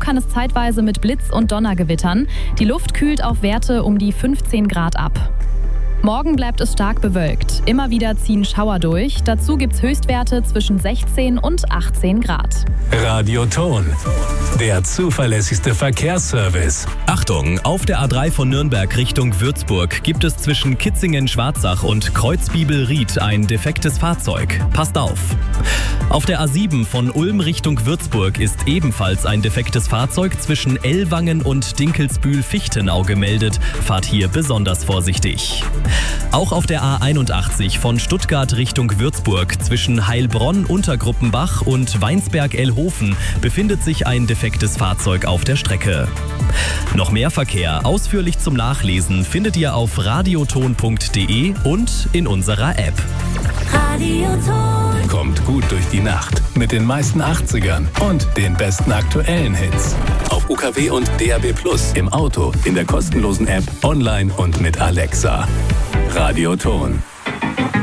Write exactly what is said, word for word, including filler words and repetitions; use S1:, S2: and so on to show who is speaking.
S1: kann es zeitweise mit Blitz und Donner gewittern. Die Luft kühlt auf Werte um die fünfzehn Grad ab. Morgen bleibt es stark bewölkt. Immer wieder ziehen Schauer durch. Dazu gibt es Höchstwerte zwischen sechzehn und achtzehn Grad.
S2: Radioton, der zuverlässigste Verkehrsservice.
S3: Achtung, auf der A drei von Nürnberg Richtung Würzburg gibt es zwischen Kitzingen-Schwarzach und Kreuzbibel-Ried ein defektes Fahrzeug. Passt auf! Auf der A sieben von Ulm Richtung Würzburg ist ebenfalls ein defektes Fahrzeug zwischen Ellwangen und Dinkelsbühl-Fichtenau gemeldet. Fahrt hier besonders vorsichtig. Auch auf der A einundachtzig von Stuttgart Richtung Würzburg zwischen Heilbronn-Untergruppenbach und Weinsberg-Ellhofen befindet sich ein defektes Fahrzeug auf der Strecke. Noch mehr Verkehr ausführlich zum Nachlesen findet ihr auf radioton punkt de und in unserer App.
S4: Radioton.
S2: Kommt gut durch die Nacht mit den meisten achtzigern und den besten aktuellen Hits. Auf U K W und D A B Plus, im Auto, in der kostenlosen App, online und mit Alexa. Radioton.